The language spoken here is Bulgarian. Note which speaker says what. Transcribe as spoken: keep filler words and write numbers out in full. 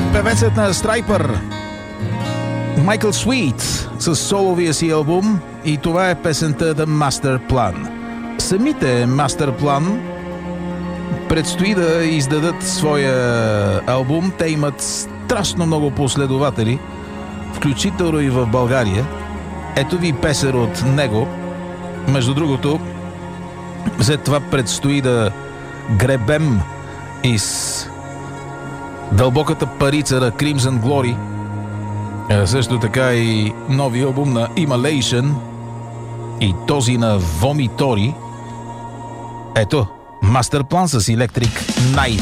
Speaker 1: Певецът на Страйпър Майкъл Суит с соловия си албум, и това е песента The Master Plan. Самите Master Plan предстои да издадат своя албум. Те имат страшно много последователи, включително и в България. Ето ви песен от него. Между другото, след това предстои да гребем из дълбоката парица на Crimson Glory, а също така и нови албум на Immolation и този на Vomitori. Ето, Master Plan с Electric Night.